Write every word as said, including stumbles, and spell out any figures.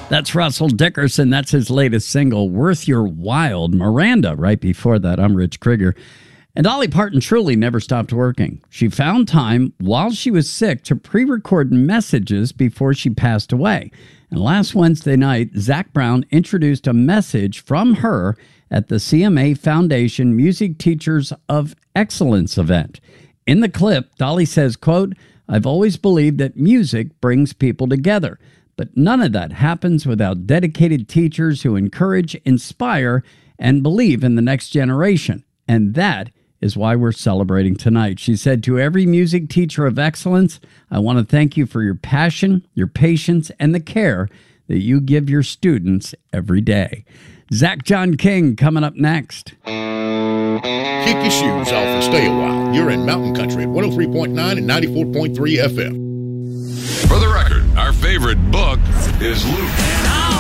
That's Russell Dickerson. That's his latest single, Worth Your While. Miranda, right before that. I'm Rich Krieger. And Dolly Parton truly never stopped working. She found time while she was sick to pre-record messages before she passed away. And last Wednesday night, Zac Brown introduced a message from her at the C M A Foundation Music Teachers of Excellence event. In the clip, Dolly says, quote, "I've always believed that music brings people together, but none of that happens without dedicated teachers who encourage, inspire, and believe in the next generation. And that is why we're celebrating tonight." She said, "To every music teacher of excellence, I want to thank you for your passion, your patience, and the care that you give your students every day." Zach John King coming up next. Kick your shoes off and stay a while. You're in Mountain Country at one oh three point nine and ninety-four point three F M. For the record, our favorite book is Luke.